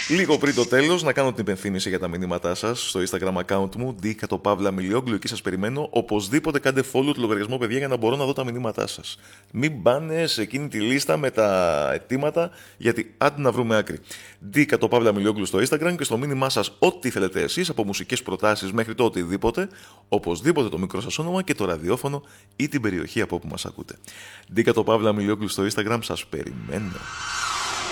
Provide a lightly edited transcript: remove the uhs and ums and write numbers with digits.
Λίγο πριν το τέλος, να κάνω την υπενθύμηση για τα μηνύματά σας στο Instagram account μου, D_Miloglu, εκεί σας περιμένω. Οπωσδήποτε κάντε follow το λογαριασμό, παιδιά, για να μπορώ να δω τα μηνύματά σας. Μην πάνε σε εκείνη τη λίστα με τα αιτήματα, γιατί άντε να βρούμε άκρη. D_Miloglu στο Instagram και στο μήνυμά σας, ό,τι θέλετε εσείς, από μουσικές προτάσεις μέχρι το οτιδήποτε, οπωσδήποτε το μικρό σας όνομα και το ραδιόφωνο ή την περιοχή από όπου μας ακούτε. D_Miloglu στο Instagram, σας περιμένω.